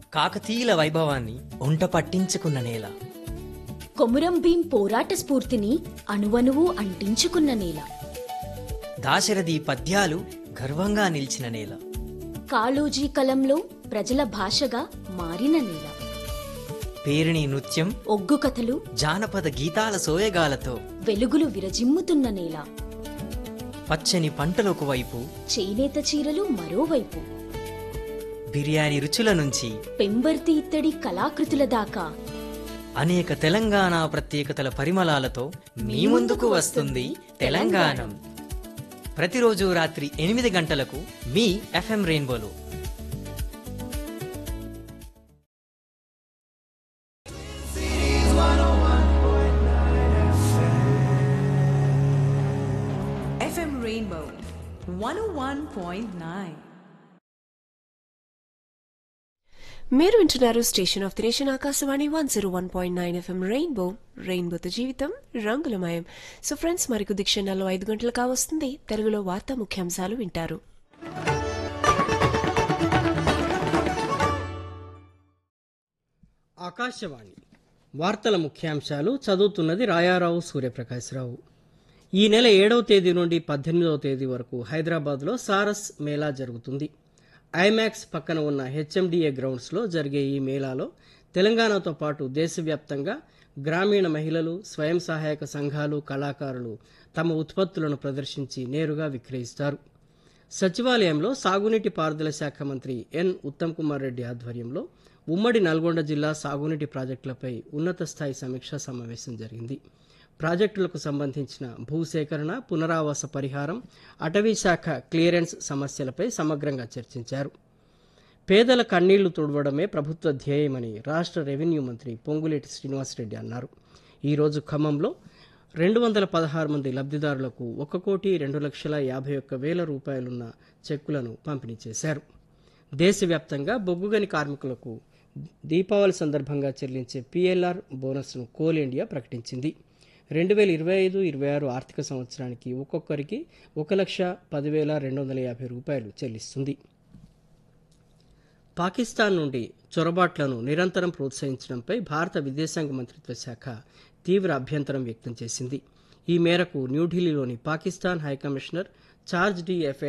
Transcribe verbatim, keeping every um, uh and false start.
కాకతీయుల వైభవాన్ని ఒంట పట్టించుకున్న నేల. కొమురం భీం పోరాట స్ఫూర్తిని అణువణువు అంటించుకున్న నేల. దాశరథి పద్యాలు గర్వంగా నిలిచిన నేల. కాళోజీ కలంలో ప్రజల భాషగా మారిన నేల. పేరిణి నృత్యం, ఒగ్గు కథలు, జానపద గీతాల సోయగాలతో వెలుగులు విరజిమ్ముతున్న నేల. పచ్చని పంటలకు వైపు, చేనేత చీరలు మరోవైపు. బిర్యానీ రుచుల నుంచి పెంబర్తి ఇత్తడి కళాకృతుల దాకా అనేక తెలంగాణ ప్రత్యేకతల పరిమళాలతో మీ ముందుకు వస్తుంది తెలంగాణం. ప్రతిరోజు రాత్రి ఎనిమిది గంటలకు మీ ఎఫ్ఎం రెయిన్బోలో. ఎఫ్ఎం రెయిన్బో వన్ ఓ వన్ పాయింట్ నైన్. మీరు వింటున్నారు station of the nation Akashvani one zero one point nine FM rainbow. రెయిన్బోతో జీవితం రంగులమయం. సో ఫ్రెండ్స్, మరికొద్ది క్షణాల్లో ఐదు గంటలు కావస్తుంది. తెలుగులో వార్తా ముఖ్యాంశాలు వింటారు. ఆకాశవాణి వార్తల ముఖ్యాంశాలు చదువుతున్నది రాయారావు సూర్యప్రకాశ్రావు. ఈ నెల ఏడవ తేదీ నుండి పద్దెనిమిదవ తేదీ వరకు హైదరాబాద్లో సారస్ మేళా జరుగుతుంది. ఐమాక్స్ పక్కన ఉన్న హెచ్ఎండిఏ గ్రౌండ్స్లో జరిగే ఈ మేళాలో తెలంగాణతో పాటు దేశవ్యాప్తంగా గ్రామీణ మహిళలు, స్వయం సహాయక సంఘాలు, కళాకారులు తమ ఉత్పత్తులను ప్రదర్శించి నేరుగా విక్రయిస్తారు. సచివాలయంలో సాగునీటి పారుదల శాఖ మంత్రి ఎన్ ఉత్తమ్ కుమార్ రెడ్డి ఆధ్వర్యంలో ఉమ్మడి నల్గొండ జిల్లా సాగునీటి ప్రాజెక్టులపై ఉన్నత స్థాయి సమీక్షా సమావేశం జరిగింది. ప్రాజెక్టులకు సంబంధించిన భూసేకరణ, పునరావాస పరిహారం, అటవీ శాఖ క్లియరెన్స్ సమస్యలపై సమగ్రంగా చర్చించారు. పేదల కన్నీళ్లు తుడవడమే ప్రభుత్వ ధ్యేయమని రాష్ట్ర రెవెన్యూ మంత్రి పొంగులేటి శ్రీనివాసరెడ్డి అన్నారు. ఈరోజు ఖమ్మంలో రెండు వందల పదహారు మంది లబ్ధిదారులకు ఒక కోటి రెండు లక్షల యాభై ఒక్క వేల రూపాయలున్న చెక్కులను పంపిణీ చేశారు. దేశవ్యాప్తంగా బొగ్గుగని కార్మికులకు దీపావళి సందర్భంగా చెల్లించే పీఎల్ఆర్ బోనస్ను కోల్ ఇండియా ప్రకటించింది. రెండు వేల ఇరవై ఐదు ఇరవై ఆరు ఆర్థిక సంవత్సరానికి ఒక్కొక్కరికి ఒక లక్ష పదివేల రెండు వందల యాభై రూపాయలు చెల్లిస్తుంది. పాకిస్తాన్ నుండి చొరబాట్లను నిరంతరం ప్రోత్సహించడంపై భారత విదేశాంగ మంత్రిత్వ శాఖ తీవ్ర అభ్యంతరం వ్యక్తం చేసింది. ఈ మేరకు న్యూఢిల్లీలోని Pakistan high commissioner charge D F